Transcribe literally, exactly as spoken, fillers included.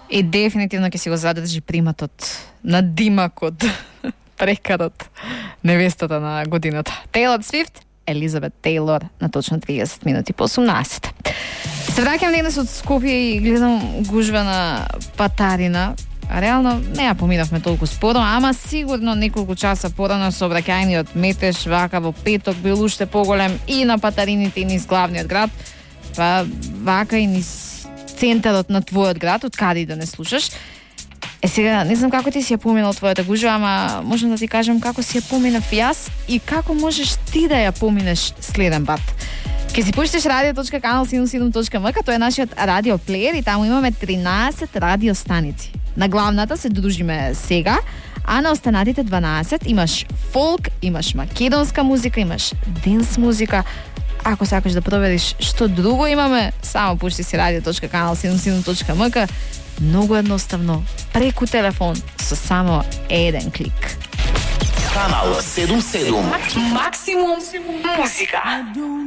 И дефинитивно ќе си го задржи приматот на димакот, прекарот, невестата на годината. Тейлор Свифт, Елизабет Тейлор на точно триесет минути по осумнаесет. Се враќам денес од Скопје и гледам гужва на Патарина. Реално не ја поминавме толку споро, ама сигурно неколку часа порано сообраќајниот метеж вака во петок бил уште поголем и на Патарините и низ главниот град, па вака и низ центарот на твојот град, од каде и да не слушаш. Е сега, не знам како ти си ја поминал твојата гужва, ама можам да ти кажам како си ја поминав јас и како можеш ти да ја поминеш следен пат. Ке си пуштиш радио точка канал седумдесет и седум точка ем ка, тоа е нашиот радиоплеер и таму имаме тринаесет радиостаници. На главната се дружиме сега, а на останатите дванаесет имаш фолк, имаш македонска музика, имаш денс музика. Ако сакаш да провериш што друго имаме, само пушти си радио точка канал седумдесет и седум точка ем ка. Многу едноставно, преку телефон, со само еден клик. Канал седумдесет и седум. Максимум музика.